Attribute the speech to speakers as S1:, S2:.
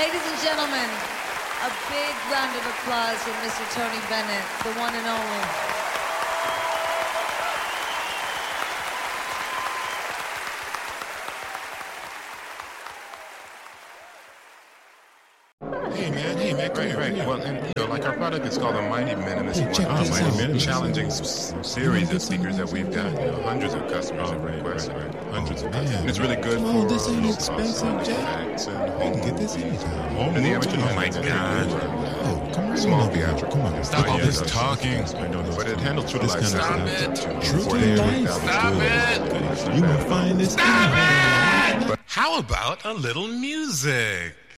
S1: Ladies and gentlemen, a big round of applause for Mr. Tony Bennett, the one and only.
S2: Hey man, great. Well, and like our product is called the Mighty Men, and it's one challenging series of speakers that we've got. Hundreds of customers have requested. Hundreds of customers. And it's really good for
S3: this ain't expensive, Jack. Get this anytime.
S2: And the amateur, oh my God.
S3: Oh, come on.
S2: Small theatrical.
S3: Come on.
S2: Stop all this talking. But it handles true to life.
S3: Stop
S2: it.
S3: True to life.
S2: Stop it.
S3: You gonna find this.
S2: Stop it. How about a little music?